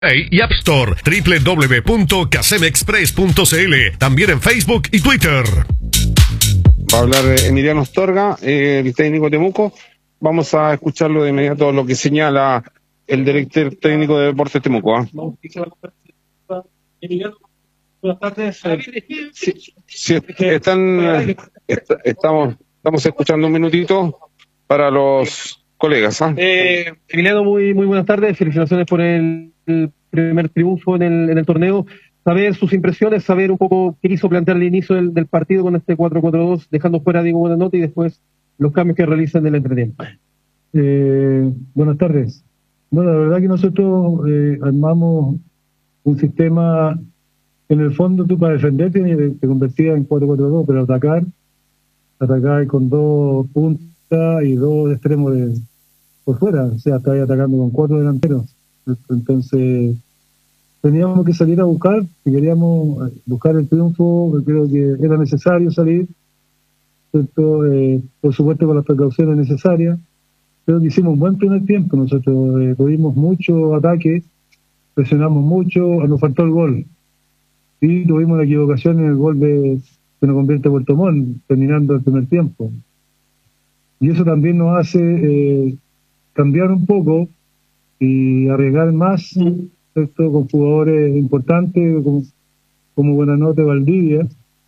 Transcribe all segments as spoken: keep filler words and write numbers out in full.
Play y App Store, doble u doble u doble u punto casem express punto c l, también en Facebook y Twitter. Va a hablar Emiliano Astorga, eh, el técnico de Temuco. Vamos a escucharlo de inmediato lo que señala el director técnico de Deportes Temuco. ¿eh? Emiliano, buenas tardes. Sí, sí, están, est estamos, estamos escuchando un minutito para los colegas. ¿eh? Eh, Emiliano, muy, muy buenas tardes. Felicitaciones por el, el primer triunfo en el, en el torneo. Saber sus impresiones, saber un poco qué quiso plantear al inicio del, del partido con este cuatro cuatro dos, dejando fuera a Diego Buenanote y después los cambios que realizan del entretiempo. Eh, buenas tardes. Bueno, la verdad que nosotros eh, armamos un sistema, en el fondo tú para defenderte te, te convertías en cuatro cuatro dos, pero atacar, atacar con dos puntas y dos extremos de, por fuera, o sea, estabas atacando con cuatro delanteros. Entonces teníamos que salir a buscar, si queríamos buscar el triunfo, creo que era necesario salir, ¿cierto? Eh, por supuesto con las precauciones necesarias. Creo que hicimos un buen primer tiempo, nosotros eh, tuvimos mucho ataque, presionamos mucho, nos faltó el gol. Y tuvimos una equivocación en el gol de, que nos convierte a Puerto Montt, terminando el primer tiempo. Y eso también nos hace eh, cambiar un poco y arriesgar más, ¿cierto? Con jugadores importantes como, como Buenanote, Valdivia,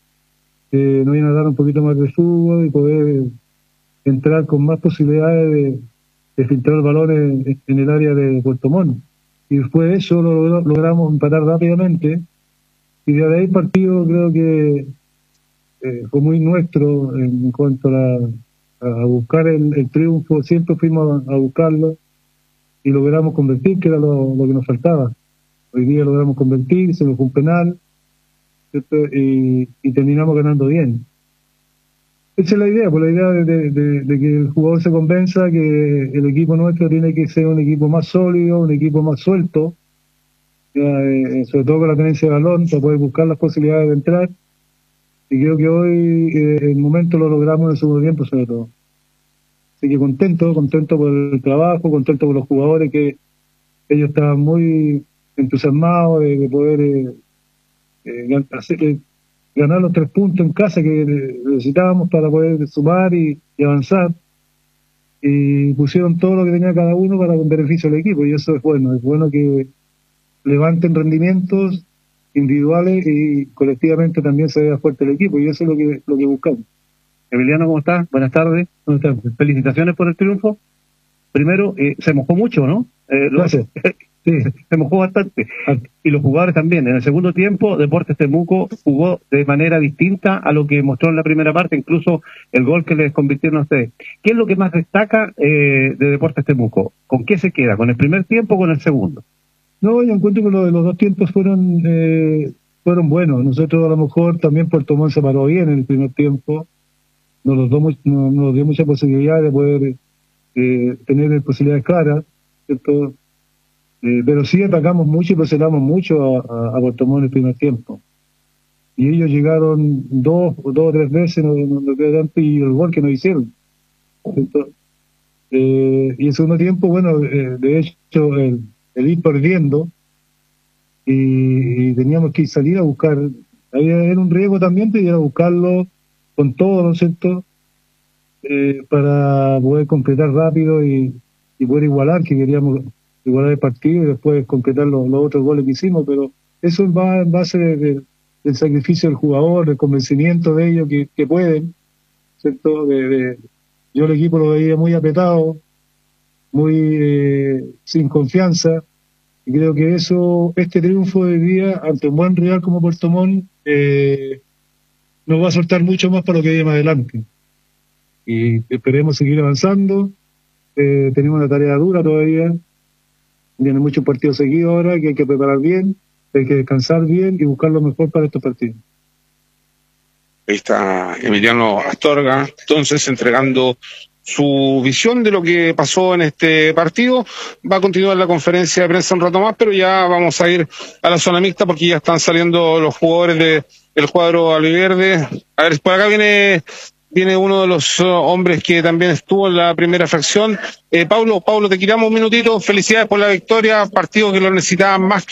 que nos vienen a dar un poquito más de fútbol y poder entrar con más posibilidades de, de filtrar balones en, en el área de Puerto Montt. Y después de eso lo, logramos empatar rápidamente y de ahí el partido creo que eh, fue muy nuestro en cuanto a, la, a buscar el, el triunfo. Siempre fuimos a, a buscarlo y logramos convertir, que era lo, lo que nos faltaba. Hoy día logramos convertir, se nos fue un penal, ¿cierto? Y, y terminamos ganando bien. Esa es la idea, pues la idea de, de, de, de que el jugador se convenza que el equipo nuestro tiene que ser un equipo más sólido, un equipo más suelto, ya, eh, sobre todo con la tenencia de balón, para poder buscar las posibilidades de entrar. Y creo que hoy eh, el momento lo logramos en el segundo tiempo, sobre todo. Así que contento, contento por el trabajo, contento por los jugadores, que ellos estaban muy entusiasmados de, de poder eh, eh, hacer, eh, ganar los tres puntos en casa que necesitábamos para poder sumar y, y avanzar. Y pusieron todo lo que tenía cada uno para el beneficio del equipo, y eso es bueno. Es bueno que levanten rendimientos individuales y colectivamente también se vea fuerte el equipo, y eso es lo que, lo que buscamos. Emiliano, ¿cómo estás? Buenas tardes. Buenas tardes. Felicitaciones por el triunfo. Primero, eh, se mojó mucho, ¿no? Eh, Gracias. Sí. Se mojó bastante. Y los jugadores también. En el segundo tiempo, Deportes Temuco jugó de manera distinta a lo que mostró en la primera parte, incluso el gol que les convirtieron a ustedes. ¿Qué es lo que más destaca eh, de Deportes Temuco? ¿Con qué se queda? ¿Con el primer tiempo o con el segundo? No, yo encuentro que lo de los dos tiempos fueron eh, fueron buenos. Nosotros a lo mejor también Puerto Montt se paró bien en el primer tiempo. Nos, los dio, nos, nos dio mucha posibilidad de poder eh, tener posibilidades claras, ¿cierto? Eh, pero sí atacamos mucho y presionamos mucho a, a, a Puerto Montt en el primer tiempo. Y ellos llegaron dos, dos o tres veces, no, no, no quedó tanto, y el gol que nos hicieron. Eh, y el segundo tiempo, bueno, eh, de hecho, el, el ir perdiendo, y, y teníamos que salir a buscar. Había, era un riesgo también, pero ir a buscarlo con todo, ¿no es cierto? Eh, para poder completar rápido y, y poder igualar, que queríamos igualar el partido y después completar los, los otros goles que hicimos, pero eso va en base de, de, del sacrificio del jugador, del convencimiento de ellos que, que pueden, ¿cierto? De, de, yo el equipo lo veía muy apretado, muy eh, sin confianza, y creo que eso, este triunfo de hoy día, ante un buen rival como Puerto Montt, eh, nos va a soltar mucho más para lo que viene más adelante. Y esperemos seguir avanzando. Eh, tenemos una tarea dura todavía. Vienen muchos partidos seguidos ahora que hay que preparar bien, hay que descansar bien y buscar lo mejor para estos partidos. Ahí está Emiliano Astorga, entonces entregando su visión de lo que pasó en este partido. Va a continuar la conferencia de prensa un rato más, pero ya vamos a ir a la zona mixta porque ya están saliendo los jugadores del cuadro albiverde. A ver, por acá viene viene uno de los uh, hombres que también estuvo en la primera fracción. Eh, Paulo, Paulo, te quitamos un minutito. Felicidades por la victoria, partido que lo necesitaban más